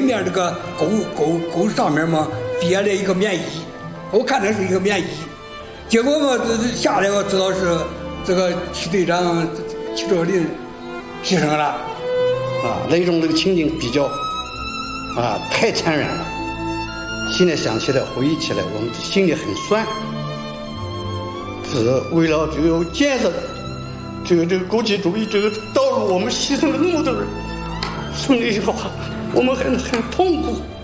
面这个沟上面嘛别了一个棉衣，我看那是一个棉衣，结果嘛下来我知道是这个区队长齐兆林牺牲了， 那种情景比较太残忍了。现在想起来回忆起来，我们心里很酸。是为了这个建设这个国际主义这个道路，我们牺牲了那么多人，说那些话我们很痛苦。